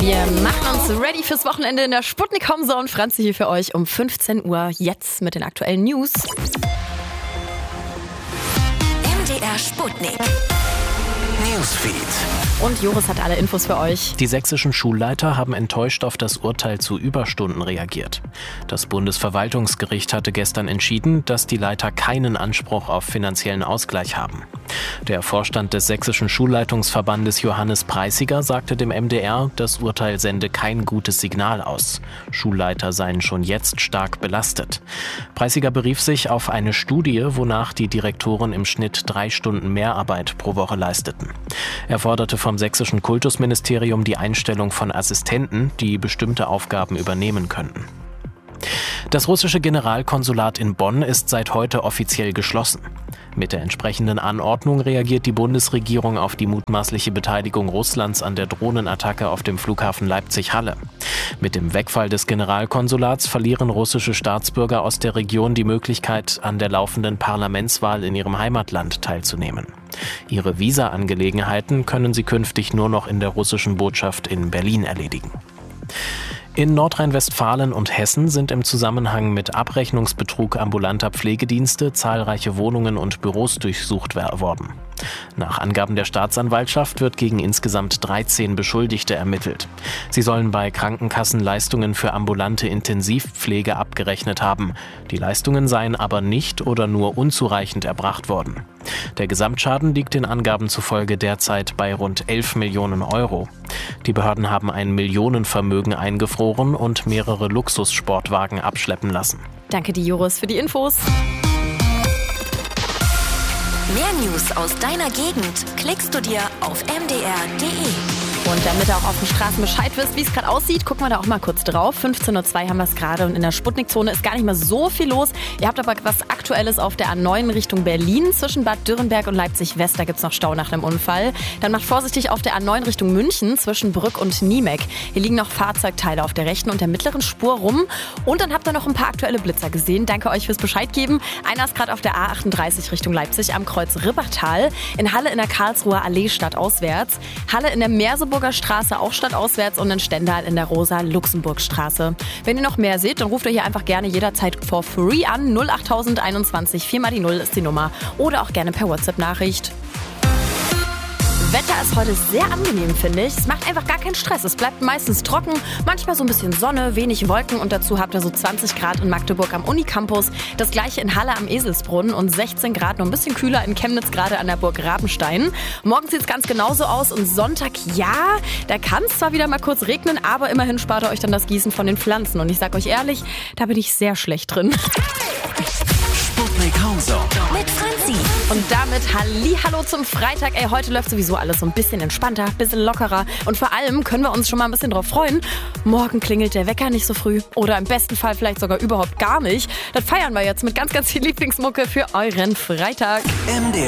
Wir machen uns ready fürs Wochenende in der Sputnik Home Zone. Franzi hier für euch um 15 Uhr, jetzt mit den aktuellen News. MDR Sputnik Newsfeed. Und Joris hat alle Infos für euch. Die sächsischen Schulleiter haben enttäuscht auf das Urteil zu Überstunden reagiert. Das Bundesverwaltungsgericht hatte gestern entschieden, dass die Leiter keinen Anspruch auf finanziellen Ausgleich haben. Der Vorstand des Sächsischen Schulleitungsverbandes Johannes Preissiger sagte dem MDR, das Urteil sende kein gutes Signal aus. Schulleiter seien schon jetzt stark belastet. Preissiger berief sich auf eine Studie, wonach die Direktoren im Schnitt 3 Stunden Mehrarbeit pro Woche leisteten. Er forderte vom Sächsischen Kultusministerium die Einstellung von Assistenten, die bestimmte Aufgaben übernehmen könnten. Das russische Generalkonsulat in Bonn ist seit heute offiziell geschlossen. Mit der entsprechenden Anordnung reagiert die Bundesregierung auf die mutmaßliche Beteiligung Russlands an der Drohnenattacke auf dem Flughafen Leipzig-Halle. Mit dem Wegfall des Generalkonsulats verlieren russische Staatsbürger aus der Region die Möglichkeit, an der laufenden Parlamentswahl in ihrem Heimatland teilzunehmen. Ihre Visa-Angelegenheiten können sie künftig nur noch in der russischen Botschaft in Berlin erledigen. In Nordrhein-Westfalen und Hessen sind im Zusammenhang mit Abrechnungsbetrug ambulanter Pflegedienste zahlreiche Wohnungen und Büros durchsucht worden. Nach Angaben der Staatsanwaltschaft wird gegen insgesamt 13 Beschuldigte ermittelt. Sie sollen bei Krankenkassen Leistungen für ambulante Intensivpflege abgerechnet haben. Die Leistungen seien aber nicht oder nur unzureichend erbracht worden. Der Gesamtschaden liegt den Angaben zufolge derzeit bei rund 11 Millionen Euro. Die Behörden haben ein Millionenvermögen eingefroren und mehrere Luxussportwagen abschleppen lassen. Danke dir, Joris, für die Infos. Mehr News aus deiner Gegend klickst du dir auf mdr.de. Und damit ihr auch auf den Straßen Bescheid wisst, wie es gerade aussieht, gucken wir da auch mal kurz drauf. 15.02 Uhr haben wir es gerade und in der Sputnik-Zone ist gar nicht mehr so viel los. Ihr habt aber was Aktuelles auf der A9 Richtung Berlin. Zwischen Bad Dürrenberg und Leipzig-West, da gibt es noch Stau nach einem Unfall. Dann macht vorsichtig auf der A9 Richtung München zwischen Brück und Niemek. Hier liegen noch Fahrzeugteile auf der rechten und der mittleren Spur rum. Und dann habt ihr noch ein paar aktuelle Blitzer gesehen. Danke euch fürs Bescheid geben. Einer ist gerade auf der A38 Richtung Leipzig am Kreuz Ribbertal. In Halle in der Karlsruher Allee stadtauswärts. Halle in der Merseburger Straße auch stadtauswärts und in Stendal in der Rosa-Luxemburg-Straße. Wenn ihr noch mehr seht, dann ruft ihr hier einfach gerne jederzeit for free an. 08021 4 mal die 0 ist die Nummer. Oder auch gerne per WhatsApp-Nachricht. Wetter ist heute sehr angenehm, finde ich. Es macht einfach gar keinen Stress. Es bleibt meistens trocken, manchmal so ein bisschen Sonne, wenig Wolken und dazu habt ihr so 20 Grad in Magdeburg am Unicampus, das gleiche in Halle am Eselsbrunnen und 16 Grad, noch ein bisschen kühler in Chemnitz, gerade an der Burg Rabenstein. Morgen sieht es ganz genauso aus und Sonntag, ja, da kann es zwar wieder mal kurz regnen, aber immerhin spart ihr euch dann das Gießen von den Pflanzen. Und ich sag euch ehrlich, da bin ich sehr schlecht drin. Sputnik Home Zone Mit Franzi. Und damit Hallihallo zum Freitag. Ey, heute läuft sowieso alles so ein bisschen entspannter, ein bisschen lockerer. Und vor allem können wir uns schon mal ein bisschen drauf freuen. Morgen klingelt der Wecker nicht so früh. Oder im besten Fall vielleicht sogar überhaupt gar nicht. Das feiern wir jetzt mit ganz, ganz viel Lieblingsmucke für euren Freitag. MDR